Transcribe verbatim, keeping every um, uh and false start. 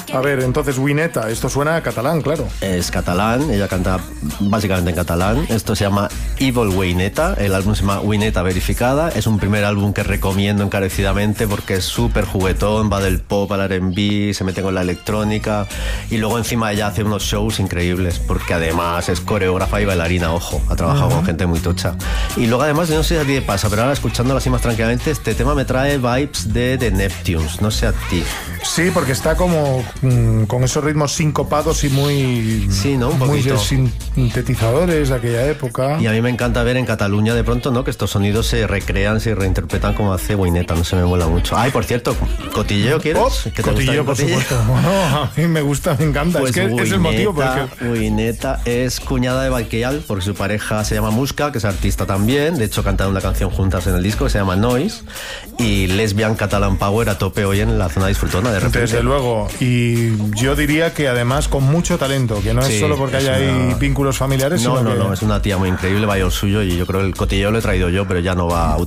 A ver, entonces Wineta, esto suena a catalán, claro. Es catalán, ella canta básicamente en catalán. Esto se llama Evil Wineta, el álbum se llama Wineta Verificada. Es un primer álbum que recomiendo encarecidamente porque es súper juguetón, va del pop al R and B, se mete con la electrónica y luego encima ella hace unos shows increíbles porque además es coreógrafa y bailarina, ojo, ha trabajado uh-huh. con gente muy tocha. Y luego además, yo no sé si a ti te pasa, pero ahora escuchándolo así más tranquilamente, este tema me trae vibes de The Neptunes, no sé a ti. Sí, porque está como mmm, con esos ritmos sincopados y muy, sí, ¿no? Un muy de sintetizadores de aquella época. Y a mí me encanta ver en Cataluña de pronto, ¿no? Que estos sonidos se recrean, se reinterpretan como hace Wineta, no se me mola mucho. Ay, por cierto, ¿cotilleo quieres? Oh, ¿Qué te cotilleo, gusta por supuesto. Bueno, a mí me gusta, me encanta. Pues es que Wineta, es el motivo porque... Wineta es cuñada de Baquial, porque su pareja se llama Muska, que es artista también. De hecho, cantan una canción juntas en el disco que se llama Noise. Y Lesbian Catalan Power a tope hoy en la zona disfrutona de repente. Desde luego. Y yo diría que además con mucho talento, que no sí, es solo porque haya una... ahí vínculos familiares. No, sino no, que... no, es una tía muy increíble, vaya el suyo. Y yo creo que el cotilleo lo he traído yo, pero ya no va a